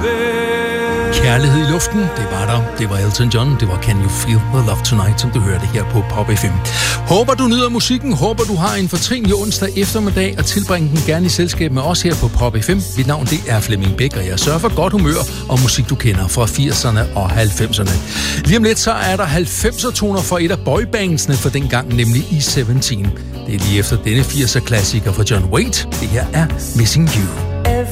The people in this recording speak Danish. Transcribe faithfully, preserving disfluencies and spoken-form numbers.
Kærlighed i luften, det var der. Det var Elton John, det var Can You Feel the Love Tonight, som du hørte her på Pop F M. Håber du nyder musikken, håber du har en fortrinlig onsdag eftermiddag, og tilbringe den gerne i selskab med os her på Pop F M. Mit navn det er Flemming Bæk, og jeg sørger for godt humør og musik, du kender fra firserne og halvfemserne. Lige om lidt så er der halvfemser-toner for et af boybandsene for dengang, nemlig E sytten. Det er lige efter denne firser-klassiker fra John Waite. Det her er Missing You.